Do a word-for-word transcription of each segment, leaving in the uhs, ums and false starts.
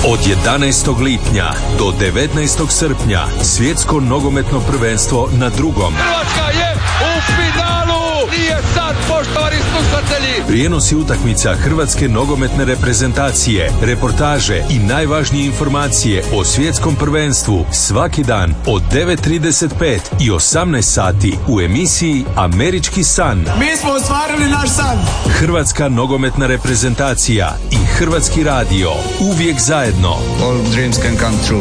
Od jedanaestog lipnja do devetnaestog srpnja svjetsko nogometno prvenstvo na drugom. Hrvatska je u finalu! Nije sad, poštovani slušatelji! Prijenosi utakmica hrvatske nogometne reprezentacije, reportaže i najvažnije informacije o svjetskom prvenstvu svaki dan od devet trideset pet i osamnaest sati u emisiji Američki san. Mi smo ostvarili naš san! Hrvatska nogometna reprezentacija i Hrvatski radio uvijek zajedno. All dreams can come true.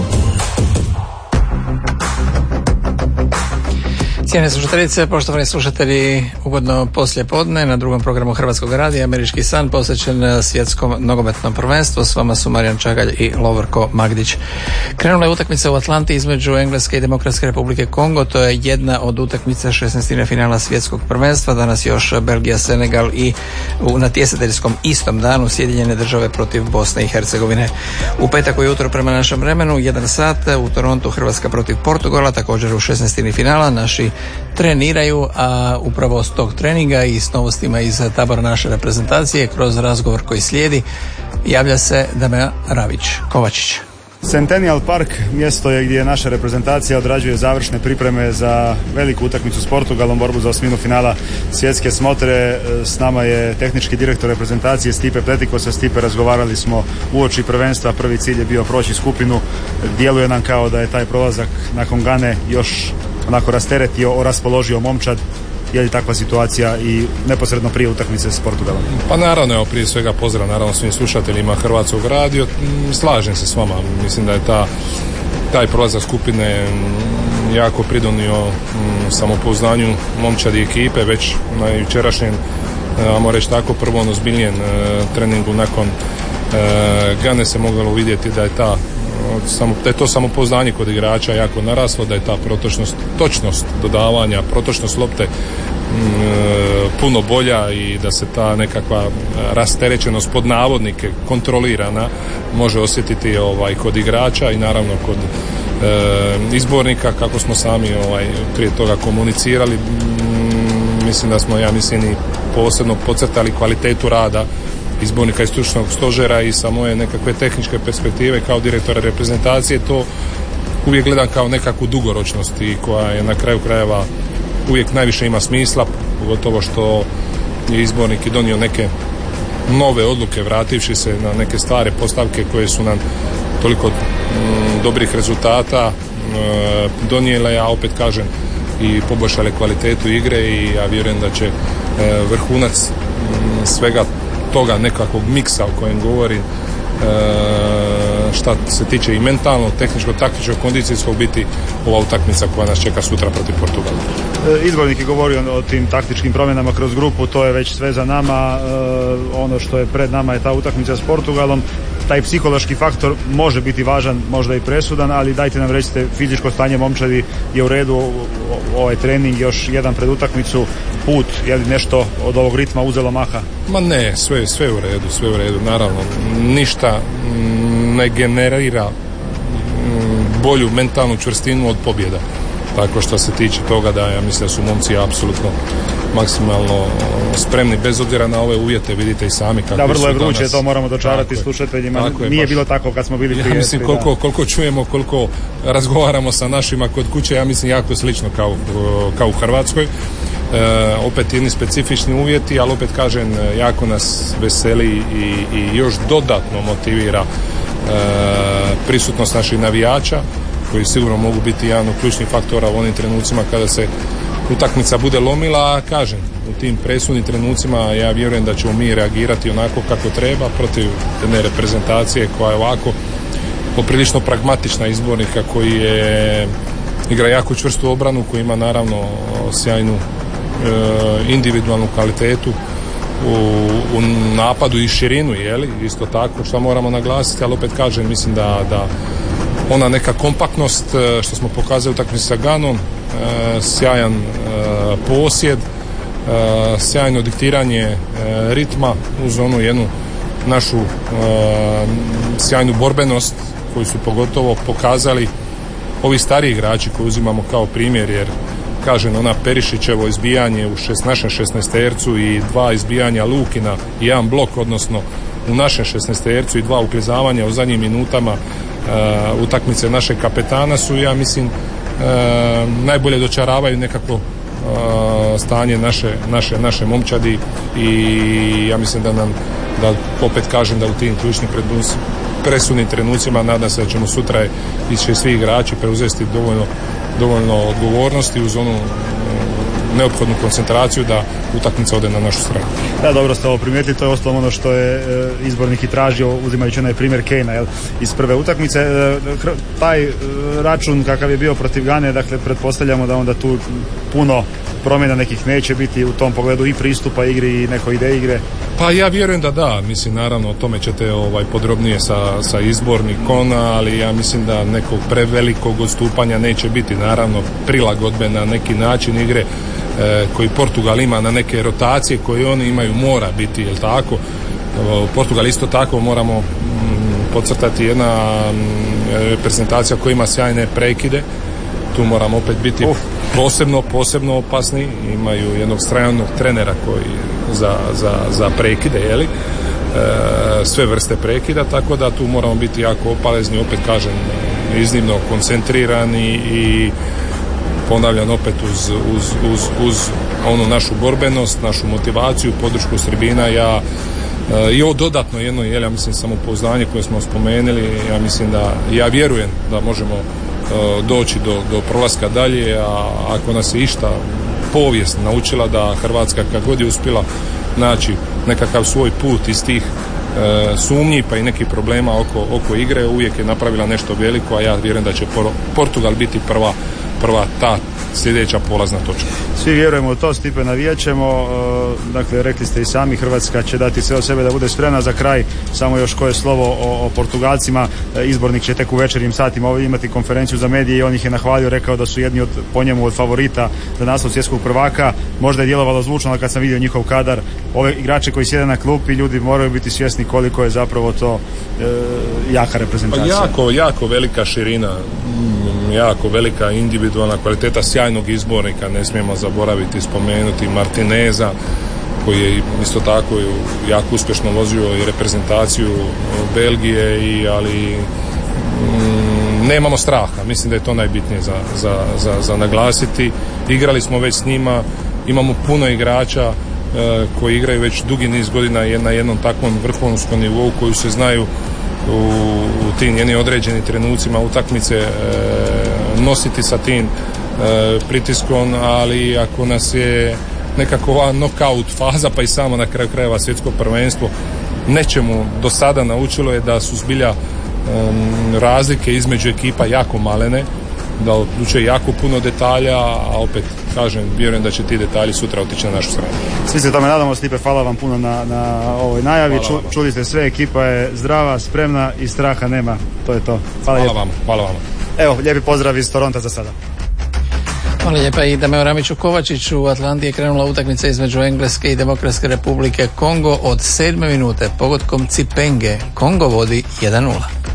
Cijene slušateljice, poštovani slušatelji, ugodno poslije podne na drugom programu Hrvatskog radija Američki san posvećen svjetskom nogometnom prvenstvu. S vama su Marijan Čagalj i Lovorko Magdić. Krenula je utakmica u Atlanti između Engleske i Demokratske Republike Kongo. To je jedna od utakmica šesnaestine finala svjetskog prvenstva. Danas još Belgija, Senegal i u natjecateljskom istom danu Sjedinjene države protiv Bosne i Hercegovine. U petak ujutro prema našem vremenu, jedan sat, u Torontu Hrvatska protiv Portugala, također u šesnaestini finala. Naši treniraju, a upravo s tog treninga i s novostima iz tabora naše reprezentacije kroz razgovor koji slijedi javlja se Damjan Ravić-Kovačić. Centennial Park mjesto je gdje naša reprezentacija odrađuje završne pripreme za veliku utakmicu s Portugalom, borbu za osminu finala svjetske smotre. S nama je tehnički direktor reprezentacije Stipe Pletiko. Sa Stipe razgovarali smo uoči prvenstva. Prvi cilj je bio proći skupinu. Djeluje nam kao da je taj prolazak nakon Gane još onako rasteretio, raspoložio momčad. Je li takva situacija i neposredno prije utakmice s Portugalom? Pa naravno, evo prije svega pozdrav naravno svim slušateljima Hrvatskog radija. Slažem se s vama, mislim da je ta, taj prolazak skupine jako pridonio samopouzdanju momčadi ekipe. Već na jučerašnjem, ajmo reći tako, prvom ozbiljnijem treningu nakon Gane se moglo vidjeti da je ta Samo, da je to samopouzdanje kod igrača jako naraslo, da je ta protočnost, točnost dodavanja, protočnost lopte m, puno bolja i da se ta nekakva rasterećenost pod navodnike kontrolirana može osjetiti ovaj, kod igrača i naravno kod e, izbornika, kako smo sami ovaj, prije toga komunicirali. M, mislim da smo, ja mislim, i posebno podcrtali kvalitetu rada izbornika i stručnog stožera i sa moje nekakve tehničke perspektive kao direktora reprezentacije to uvijek gledam kao nekakvu dugoročnost i koja je na kraju krajeva uvijek najviše ima smisla, pogotovo što je izbornik i donio neke nove odluke vrativši se na neke stare postavke koje su nam toliko m, dobrih rezultata m, donijele, ja opet kažem i poboljšale kvalitetu igre i ja vjerujem da će e, vrhunac m, svega toga nekakvog miksa o kojem govorim, e, šta se tiče i mentalnog, tehničkog, taktičkog, kondicijskog biti ova utakmica koja nas čeka sutra protiv Portugala. E, izbornik je govorio o tim taktičkim promjenama kroz grupu, to je već sve za nama. E, ono što je pred nama je ta utakmica s Portugalom. Taj psihološki faktor može biti važan, možda i presudan, ali dajte nam recite, fizičko stanje momčadi je u redu, ovaj trening, još jedan pred utakmicu, put, je li nešto od ovog ritma uzelo maha? Ma ne, sve, sve u redu, sve u redu, naravno, ništa ne generira bolju mentalnu čvrstinu od pobjeda. Tako što se tiče toga da ja mislim da su momci apsolutno maksimalno spremni bez obzira na ove uvjete, vidite i sami kako su danas. Da, vrlo je vruće, to moramo dočarati slušateljima. Nije baš bilo tako kad smo bili prije. Ja mislim koliko, koliko čujemo, koliko razgovaramo sa našima kod kuće, ja mislim jako slično kao, kao u Hrvatskoj. E, opet jedni specifični uvjeti, ali opet kažem, jako nas veseli i, i još dodatno motivira e, prisutnost naših navijača, koji sigurno mogu biti jedan od ključnih faktora u onim trenucima kada se utakmica bude lomila, a kažem, u tim presudnim trenucima ja vjerujem da ćemo mi reagirati onako kako treba protiv jedne reprezentacije koja je ovako poprilično pragmatična, izbornika koji je igra jako čvrstu obranu, koji ima naravno sjajnu e, individualnu kvalitetu u, u napadu i širinu, jeli, isto tako što moramo naglasiti, ali opet kažem, mislim da, da ona neka kompaktnost što smo pokazali u utakmici sa Ganom, sjajan posjed, sjajno diktiranje ritma uz onu jednu našu sjajnu borbenost koju su pogotovo pokazali ovi stariji igrači koji uzimamo kao primjer, jer kažem, ona Perišićevo izbijanje u šest, našem šesnaestercu i dva izbijanja Lukina i jedan blok, odnosno u našem šesnaestercu i dva uklizavanja u zadnjim minutama uh, utakmice našeg kapetana su, ja mislim, uh, najbolje dočaravaju nekako uh, stanje naše, naše, naše momčadi i ja mislim da nam, da opet kažem da u tim ključnim presudnim trenucima nadam se da ćemo sutra ići svi igrači preuzeti dovoljno, dovoljno odgovornosti uz onu neophodnu koncentraciju da utakmica ode na našu stranu. Da, dobro ste ovo primijetili, to je ostalo ono što je e, izbornik i tražio, uzimajući onaj primjer Kejna, jel, iz prve utakmice. E, taj e, račun kakav je bio protiv Gane, dakle pretpostavljamo da onda tu puno promjena nekih neće biti u tom pogledu i pristupa igri i nekoj ideje igre. Pa ja vjerujem da da, mislim naravno o tome ćete ovaj, podrobnije sa, sa izbornikom, ali ja mislim da nekog prevelikog odstupanja neće biti, naravno prilagodbe na neki način igre e, koji Portugal ima, na neke rotacije koje oni imaju mora biti, jel tako? Portugal isto tako moramo m, podcrtati jedna m, reprezentacija koja ima sjajne prekide, tu moramo opet biti Uf. posebno, posebno opasni, imaju jednog stranog trenera koji za, za, za prekide, jeli? E, sve vrste prekida, tako da tu moramo biti jako opalezni, opet kažem, iznimno koncentrirani i ponavljam opet uz, uz, uz, uz onu našu borbenost, našu motivaciju, podršku Srbina, ja e, i ovo dodatno jedno, jel, ja mislim samopouzdanje koje smo spomenuli, ja mislim da, ja vjerujem da možemo doći do, do prolaska dalje, a ako nas je išta povijest naučila da Hrvatska kad god je uspjela naći nekakav svoj put iz tih e, sumnji pa i nekih problema oko, oko igre, uvijek je napravila nešto veliko, a ja vjerujem da će Portugal biti prva, prva ta sljedeća polazna točka. Svi vjerujemo u to, Stipe, navijat ćemo, dakle rekli ste i sami, Hrvatska će dati sve od sebe da bude spremna. Za kraj samo još koje slovo o, o Portugalcima. Izbornik će tek u večernjim satima ovdje imati konferenciju za medije i on ih je nahvalio, rekao da su jedni od, po njemu od favorita za naslov svjetskog prvaka. Možda je djelovalo zvučno, ali kad sam vidio njihov kadar, ove igrače koji sjede na klupi, ljudi moraju biti svjesni koliko je zapravo to e, jaka reprezentacija. Jako, jako velika širina, jako velika individualna kvaliteta sjajnog izbornika, ne smijemo zaboraviti spomenuti Martineza koji je isto tako jako uspješno vozio i reprezentaciju Belgije, i, ali mm, nemamo straha, mislim da je to najbitnije za, za, za, za naglasiti. Igrali smo već s njima, imamo puno igrača e, koji igraju već dugi niz godina na jednom takvom vrhunskom nivou, koji se znaju u, u tim jednim određenim trenucima utakmice e, nositi sa tim e, pritiskom, ali ako nas je nekako ova knockout faza, pa i samo na kraju krajeva svjetsko prvenstvo nečemu do sada naučilo je da su zbilja um, razlike između ekipa jako malene, da odlučuje jako puno detalja, a opet kažem, vjerujem da će ti detalji sutra otići na našu stranu. Svi se tome nadamo. Stipe, hvala vam puno na, na ovoj najavi. Ču, čuli ste sve, ekipa je zdrava, spremna i straha nema. To je to. Hvala, hvala vam, hvala vam. Evo, lijepi pozdrav iz Toronta za sada. Hvala lijepa i Dameo Ramiću Kovačiću. U Atlanti je krenula utakmica između Engleske i Demokratske republike Kongo od sedme minute pogodkom Cipenge. Kongo vodi jedan nula.